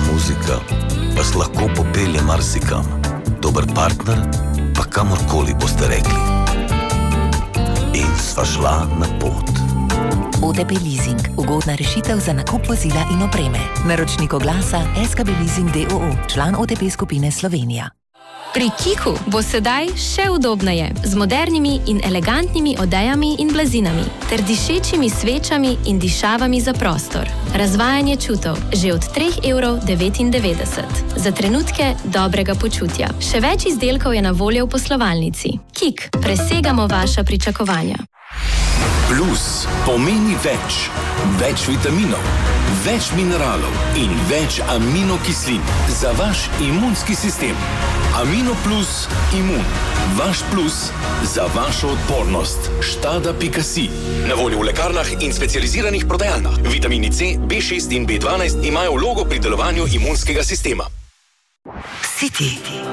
muzika vas lahko popelje marsikam. Dober partner pa kamorkoli boste rekli. In sva šla na pot. OTP Leasing. Ugodna rešitev za nakup vozila in opreme. Naročnik oglasa SKB Leasing d.o.o. Član OTP skupine Slovenija. Pri Kiku bo sedaj še udobneje, z modernimi in elegantnimi odejami in blazinami, ter dišečimi svečami in dišavami za prostor. Razvajanje čutov že od 3,99 €. Za trenutke dobrega počutja. Še več izdelkov je na voljo v poslovalnici. Kik, presegamo vaša pričakovanja. Plus pomeni več. Več vitaminov, več mineralov in več aminokislin za vaš imunski sistem. Amino Plus Imun. Vaš plus za vašo odpornost. Štada.si. Na voljo v lekarnah in specializiranih prodajalnah. Vitamini C, B6 in B12 imajo vlogo pri delovanju imunskega sistema. City.